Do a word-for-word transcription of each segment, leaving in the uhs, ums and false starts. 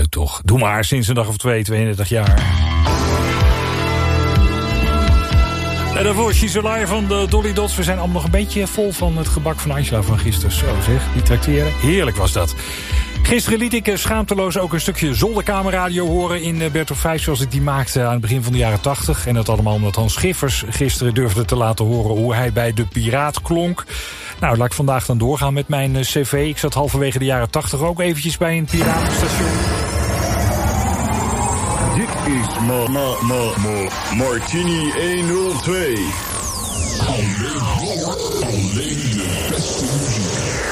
nu toch. Doe maar, sinds een dag of twee, tweeëndertig jaar. En daarvoor She's Alive van de Dolly Dots. We zijn allemaal nog een beetje vol van het gebak van Angela van gisteren. Zo zeg, die tracteren. Heerlijk was dat. Gisteren liet ik schaamteloos ook een stukje zolderkamerradio horen in Bert op vijf, zoals ik die maakte aan het begin van de jaren tachtig. En dat allemaal omdat Hans Schiffers gisteren durfde te laten horen hoe hij bij de Piraat klonk. Nou, laat ik vandaag dan doorgaan met mijn cv. Ik zat halverwege de jaren tachtig ook eventjes bij een piratenstation. Dit is ma ma ma ma Martini honderdtwee. Alleen, alleen de beste muziek.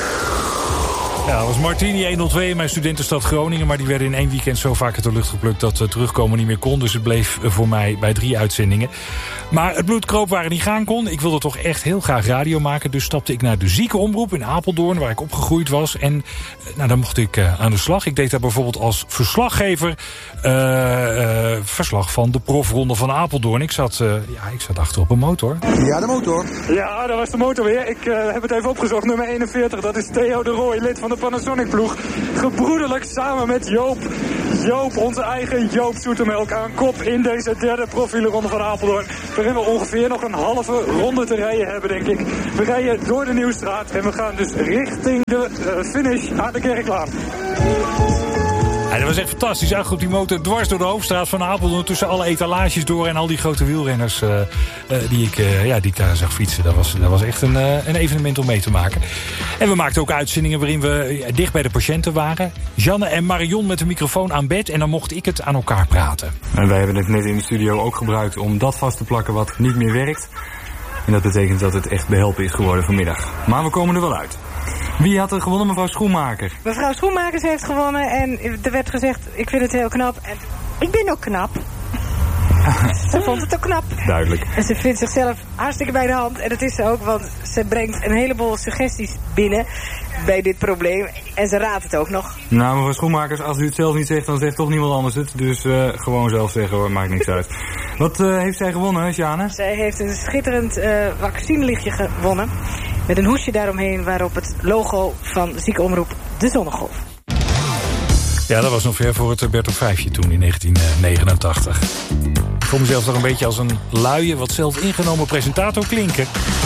Ja, dat was Martini honderdtwee in mijn studentenstad Groningen. Maar die werden in één weekend zo vaak uit de lucht geplukt dat uh, terugkomen niet meer kon. Dus het bleef uh, voor mij bij drie uitzendingen. Maar het bloed kroop waar het niet gaan kon. Ik wilde toch echt heel graag radio maken. Dus stapte ik naar de ziekenomroep in Apeldoorn, waar ik opgegroeid was. En uh, nou, dan mocht ik uh, aan de slag. Ik deed daar bijvoorbeeld als verslaggever uh, uh, verslag van de profronde van Apeldoorn. Ik zat, uh, ja, ik zat achter op een motor. Ja, de motor. Ja, dat was de motor weer. Ik uh, heb het even opgezocht. Nummer eenenveertig, dat is Theo de Rooij, lid van de Panasonic-ploeg. Gebroederlijk samen met Joop. Joop, onze eigen Joop Zoetemelk, aan kop in deze derde profielenronde van Apeldoorn. Waarin we ongeveer nog een halve ronde te rijden hebben, denk ik. We rijden door de Nieuwstraat en we gaan dus richting de uh, finish aan de Kerklaan. Ja, dat was echt fantastisch. Eigenlijk op die motor dwars door de hoofdstraat van Apeldoorn, tussen alle etalages door en al die grote wielrenners uh, uh, die, ik, uh, ja, die ik daar zag fietsen. Dat was, dat was echt een, uh, een evenement om mee te maken. En we maakten ook uitzendingen waarin we uh, dicht bij de patiënten waren. Janne en Marion met de microfoon aan bed en dan mocht ik het aan elkaar praten. En wij hebben het net in de studio ook gebruikt om dat vast te plakken wat niet meer werkt. En dat betekent dat het echt behelpen is geworden vanmiddag. Maar we komen er wel uit. Wie had er gewonnen, mevrouw Schoenmaker? Mevrouw Schoenmakers heeft gewonnen en er werd gezegd, ik vind het heel knap. En ik ben ook knap. Ze vond het ook knap. Duidelijk. En ze vindt zichzelf hartstikke bij de hand. En dat is ze ook, want ze brengt een heleboel suggesties binnen bij dit probleem. En ze raadt het ook nog. Nou, mevrouw Schoenmakers, als u het zelf niet zegt, dan zegt toch niemand anders het. Dus uh, gewoon zelf zeggen hoor, maakt niks uit. Wat uh, heeft zij gewonnen, Sjane? Zij heeft een schitterend uh, vaccinelichtje gewonnen. Met een hoesje daaromheen waarop het logo van Ziekenomroep De Zonnegolf. Ja, dat was nog ver voor het Bert op vijfje toen in negentien negenentachtig. Ik voel mezelf toch een beetje als een luie, wat zelf ingenomen presentator klinken.